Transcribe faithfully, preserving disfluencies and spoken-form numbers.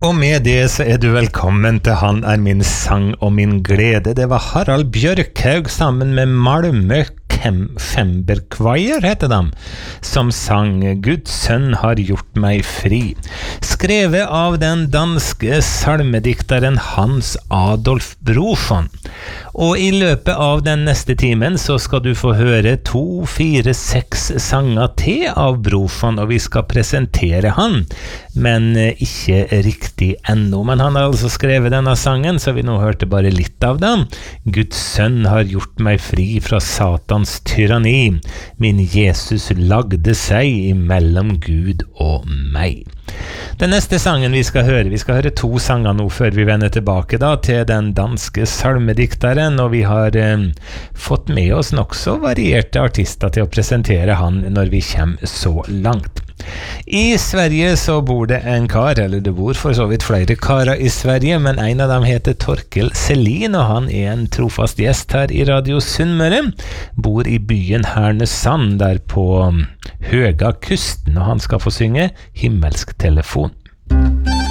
Og med det så er du velkommen til Han er min sang og min glede. Det var Harald Bjørkhaug sammen med Malmö Femberkvaier, heter de, som sang Guds sønn har gjort meg fri. Skrevet av den danske salmedikteren Hans Adolf Brorson. Og i løpet av den neste timen så skal du få høre to, fire, seks sanger til av Brorson, og vi skal presentere han, men ikke riktig ennå. Men han har altså skrevet denne sangen, så vi nå hørte bare litt av den. Guds sønn har gjort meg fri fra Satans tyranni. Min Jesus lagde seg imellom Gud og meg. Den neste sangen vi skal høre, vi skal høre to sanger nå før vi vender tilbake da til den danske salmedikteren, og vi har eh, fått med oss nok så varierte artister til å presentere han når vi kommer så langt. I Sverige så bor det en kar, eller det bor for så vidt flere karer i Sverige, men en av dem heter Torkel Selin, og han er en trofast gjest her i Radio Sunnmøre, bor i byen Härnösand der på Höga kusten, og han skal få synge Himmelsk telefon.